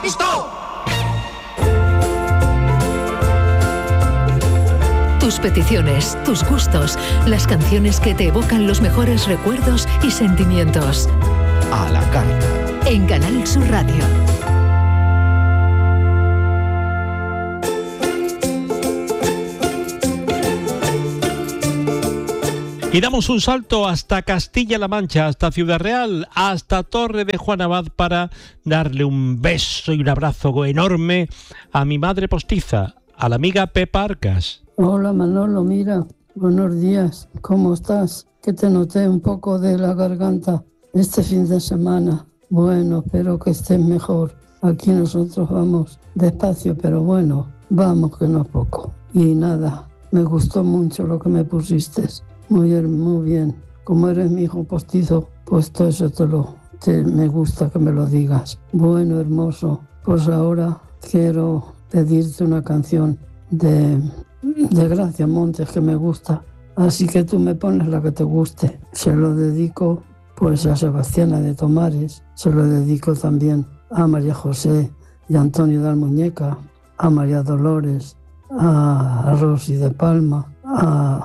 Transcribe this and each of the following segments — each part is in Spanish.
¡Stop! Tus peticiones, tus gustos, las canciones que te evocan los mejores recuerdos y sentimientos. A la carta. En Canal Sur Radio. Y damos un salto hasta Castilla-La Mancha, hasta Ciudad Real, hasta Torre de Juan Abad para darle un beso y un abrazo enorme a mi madre postiza, a la amiga Pepa Arcas. Hola Manolo, mira, buenos días, ¿cómo estás? Que te noté un poco de la garganta este fin de semana. Bueno, espero que estés mejor. Aquí nosotros vamos despacio, pero bueno, vamos que no es poco. Y nada, me gustó mucho lo que me pusiste. Muy bien. Como eres mi hijo postizo, pues todo eso me gusta que me lo digas. Bueno, hermoso, pues ahora quiero pedirte una canción de Gracia Montes que me gusta. Así que tú me pones la que te guste. Se lo dedico pues a Sebastiana de Tomares, se lo dedico también a María José y Antonio de Almuñeca, a María Dolores, a Rosy de Palma, a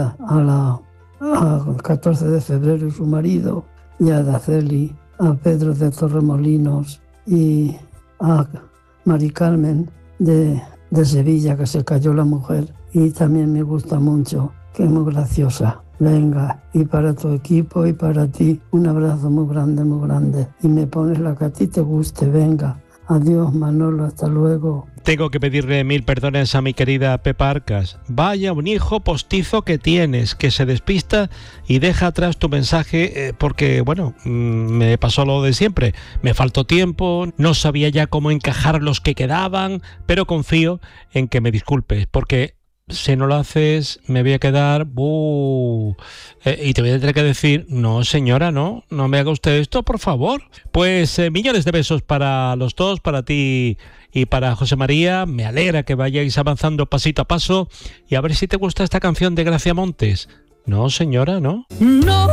14 de febrero y su marido, y a Daceli, a Pedro de Torremolinos y a Mari Carmen de Sevilla, que se cayó la mujer, y también me gusta mucho, que es muy graciosa. Venga, y para tu equipo y para ti, un abrazo muy grande, y me pones la que a ti te guste. Venga, adiós Manolo, hasta luego. Tengo que pedirle 1000 perdones a mi querida Pepa Arcas. Vaya un hijo postizo que tienes, que se despista y deja atrás tu mensaje porque, bueno, me pasó lo de siempre. Me faltó tiempo, no sabía ya cómo encajar los que quedaban, pero confío en que me disculpes, porque si no lo haces me voy a quedar y te voy a tener que decir, no señora, no me haga usted esto, por favor. Pues millones de besos para los dos, para ti y para José María. Me alegra que vayáis avanzando pasito a paso, y a ver si te gusta esta canción de Gracia Montes. No señora, no.